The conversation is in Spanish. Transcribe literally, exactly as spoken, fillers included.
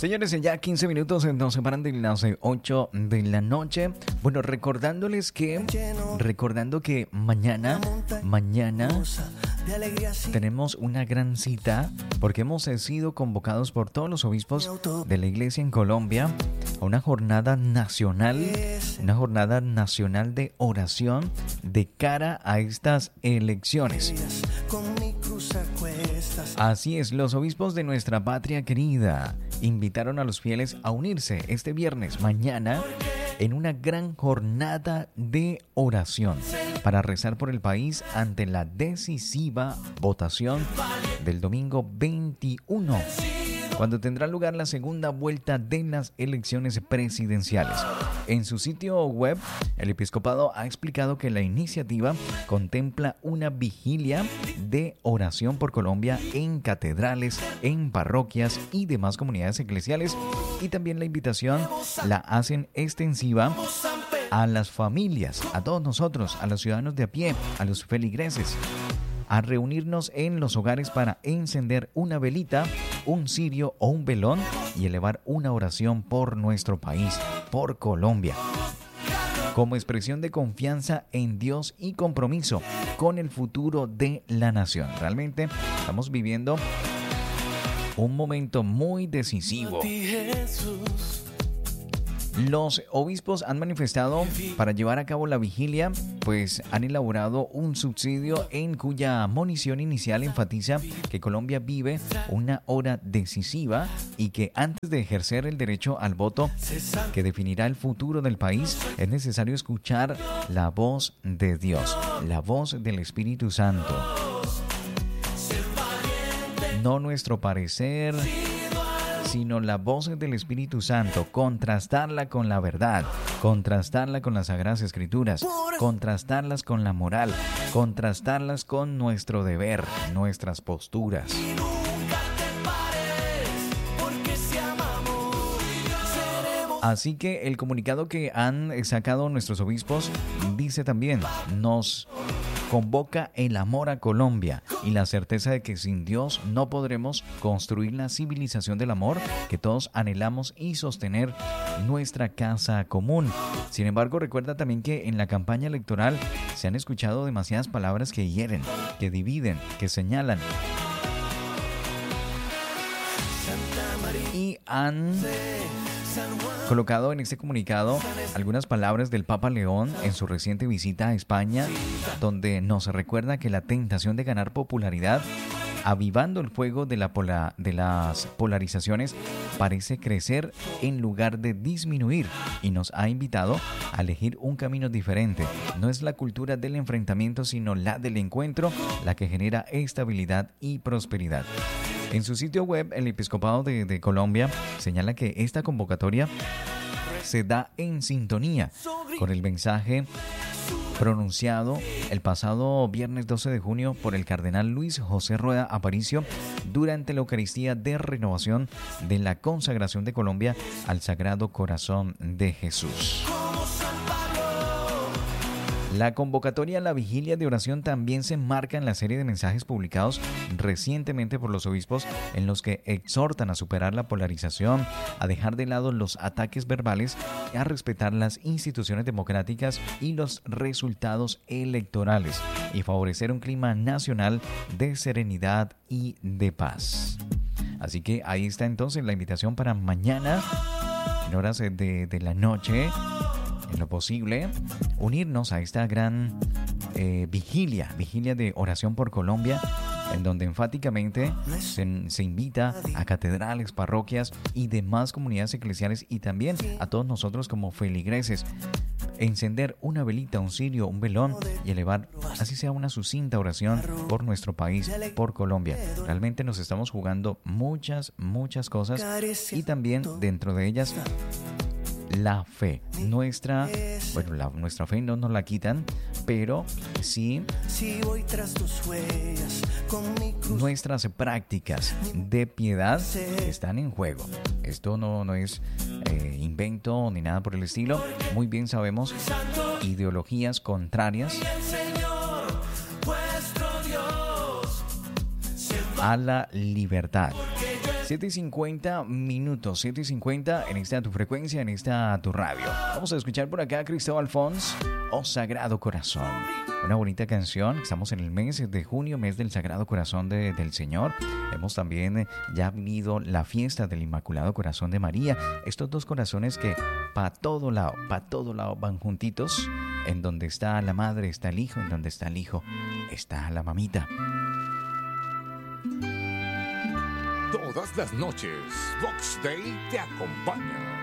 Señores, ya quince minutos nos separan de las ocho de la noche. Bueno, recordándoles que, recordando que mañana, mañana tenemos una gran cita porque hemos sido convocados por todos los obispos de la iglesia en Colombia a una jornada nacional, una jornada nacional de oración de cara a estas elecciones. Así es, los obispos de nuestra patria querida invitaron a los fieles a unirse este viernes, mañana, en una gran jornada de oración para rezar por el país ante la decisiva votación del domingo veintiuno, cuando tendrá lugar la segunda vuelta de las elecciones presidenciales. En su sitio web, el episcopado ha explicado que la iniciativa contempla una vigilia de oración por Colombia en catedrales, en parroquias y demás comunidades eclesiales, y también la invitación la hacen extensiva a las familias, a todos nosotros, a los ciudadanos de a pie, a los feligreses, a reunirnos en los hogares para encender una velita, un cirio o un velón y elevar una oración por nuestro país, por Colombia, como expresión de confianza en Dios y compromiso con el futuro de la nación. Realmente estamos viviendo un momento muy decisivo. Los obispos han manifestado para llevar a cabo la vigilia, pues han elaborado un subsidio en cuya monición inicial enfatiza que Colombia vive una hora decisiva y que antes de ejercer el derecho al voto que definirá el futuro del país, es necesario escuchar la voz de Dios, la voz del Espíritu Santo. No nuestro parecer, sino la voz del Espíritu Santo, contrastarla con la verdad, contrastarla con las Sagradas Escrituras, contrastarlas con la moral, contrastarlas con nuestro deber, nuestras posturas. Así que el comunicado que han sacado nuestros obispos dice también, nos convoca el amor a Colombia y la certeza de que sin Dios no podremos construir la civilización del amor que todos anhelamos y sostener nuestra casa común. Sin embargo, recuerda también que en la campaña electoral se han escuchado demasiadas palabras que hieren, que dividen, que señalan. Y han colocado en este comunicado algunas palabras del Papa León en su reciente visita a España, donde nos recuerda que la tentación de ganar popularidad, avivando el fuego de, la pola, de las polarizaciones, parece crecer en lugar de disminuir, y nos ha invitado a elegir un camino diferente. No es la cultura del enfrentamiento, sino la del encuentro, la que genera estabilidad y prosperidad. En su sitio web, el Episcopado de, de Colombia señala que esta convocatoria se da en sintonía con el mensaje pronunciado el pasado viernes doce de junio por el cardenal Luis José Rueda Aparicio durante la Eucaristía de renovación de la consagración de Colombia al Sagrado Corazón de Jesús. La convocatoria a la vigilia de oración también se enmarca en la serie de mensajes publicados recientemente por los obispos en los que exhortan a superar la polarización, a dejar de lado los ataques verbales, a respetar las instituciones democráticas y los resultados electorales y favorecer un clima nacional de serenidad y de paz. Así que ahí está entonces la invitación para mañana, en horas de, de la noche, en lo posible, unirnos a esta gran eh, vigilia, vigilia de oración por Colombia, en donde enfáticamente se, se invita a catedrales, parroquias y demás comunidades eclesiales y también a todos nosotros como feligreses, encender una velita, un cirio, un velón y elevar, así sea una sucinta oración por nuestro país, por Colombia. Realmente nos estamos jugando muchas, muchas cosas y también dentro de ellas la fe. Nuestra, bueno, la, nuestra fe no nos la quitan, pero sí nuestras prácticas de piedad están en juego. Esto no, no es eh, invento ni nada por el estilo. Muy bien sabemos ideologías contrarias a la libertad. siete y cincuenta minutos, siete y cincuenta en esta tu frecuencia, en esta tu radio. Vamos a escuchar por acá a Cristóbal Fons, Oh Sagrado Corazón. Una bonita canción. Estamos en el mes de junio, mes del Sagrado Corazón de, del Señor. Hemos también ya vivido la fiesta del Inmaculado Corazón de María. Estos dos corazones que para todo lado, para todo lado van juntitos. En donde está la madre está el hijo, en donde está el hijo está la mamita. Todas las noches, Vox Day te acompaña.